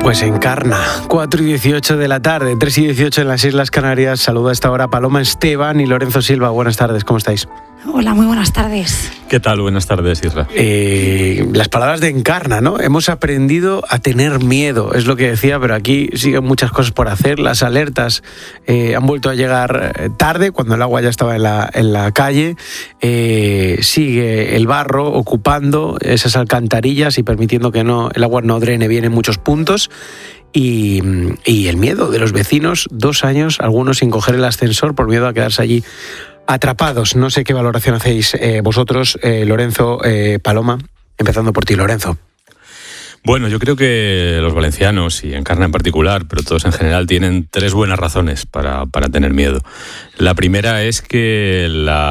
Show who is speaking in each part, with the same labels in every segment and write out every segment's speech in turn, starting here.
Speaker 1: Pues Encarna, 4:18 de la tarde, 3:18 en las Islas Canarias. Saludo a esta hora Paloma Esteban y Lorenzo Silva. Buenas tardes, ¿cómo estáis?
Speaker 2: Hola, muy buenas tardes.
Speaker 3: ¿Qué tal? Buenas tardes, Isra.
Speaker 1: Las palabras de Encarna, ¿no? Hemos aprendido a tener miedo, es lo que decía, pero aquí siguen muchas cosas por hacer. Las alertas han vuelto a llegar tarde, cuando el agua ya estaba en la calle. Sigue el barro ocupando esas alcantarillas y permitiendo que el agua no drene bien en muchos puntos. Y el miedo de los vecinos, 2 años, algunos sin coger el ascensor por miedo a quedarse allí atrapados. No sé qué valoración hacéis vosotros, Lorenzo, Paloma, empezando por ti, Lorenzo.
Speaker 3: Bueno, yo creo que los valencianos, y Encarna en particular, pero todos en general, tienen 3 buenas razones para tener miedo. La primera es que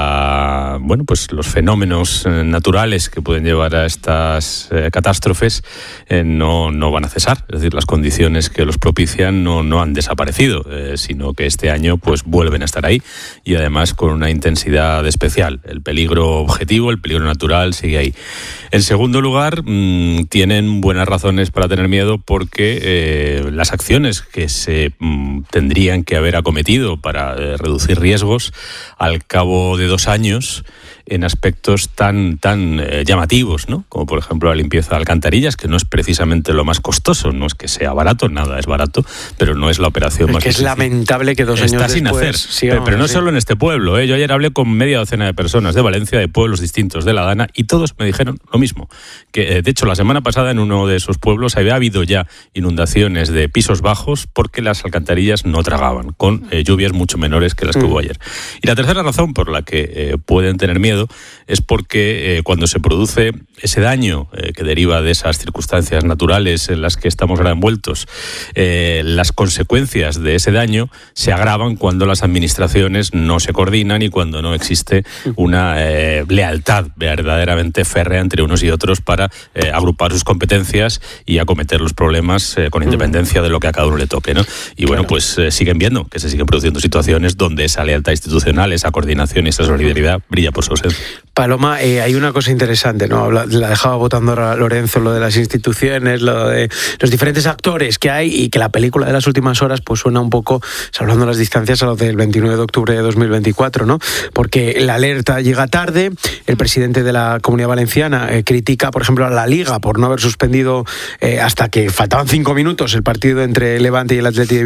Speaker 3: los fenómenos naturales que pueden llevar a estas catástrofes no van a cesar. Es decir, las condiciones que los propician no han desaparecido, sino que este año pues vuelven a estar ahí, y además con una intensidad especial. El peligro objetivo, el peligro natural sigue ahí. En segundo lugar, tienen buenas razones para tener miedo porque las acciones que se tendrían que haber acometido para reducir riesgos al cabo de 2 años en aspectos tan llamativos, ¿no? Como por ejemplo la limpieza de alcantarillas, que no es precisamente lo más costoso, no es que sea barato, nada es barato, pero no es la operación más difícil.
Speaker 1: Es lamentable que 2 años
Speaker 3: está sin
Speaker 1: después,
Speaker 3: hacer, pero no solo en este pueblo, ¿eh? Yo ayer hablé con media docena de personas de Valencia, de pueblos distintos de la Dana, y todos me dijeron lo mismo, que de hecho la semana pasada en uno de esos pueblos había habido ya inundaciones de pisos bajos porque las alcantarillas no tragaban, con lluvias mucho menores que las que hubo ayer. Y la tercera razón por la que pueden tener miedo es porque cuando se produce ese daño que deriva de esas circunstancias naturales en las que estamos ahora envueltos, las consecuencias de ese daño se agravan cuando las administraciones no se coordinan y cuando no existe una lealtad verdaderamente férrea entre unos y otros para agrupar sus competencias y acometer los problemas con independencia de lo que a cada uno le toque, ¿no? Y bueno, pues siguen viendo que se siguen produciendo situaciones donde esa lealtad institucional, esa coordinación y esa solidaridad brilla por su ausencia.
Speaker 1: Paloma, hay una cosa interesante, ¿no? La dejaba votando ahora Lorenzo, lo de las instituciones, lo de los diferentes actores que hay, y que la película de las últimas horas pues suena un poco, salvando las distancias, a lo del 29 de octubre de 2024, ¿no? Porque la alerta llega tarde, el presidente de la Comunidad Valenciana critica, por ejemplo, a la Liga por no haber suspendido hasta que faltaban 5 minutos el partido entre Levante y el Athletic de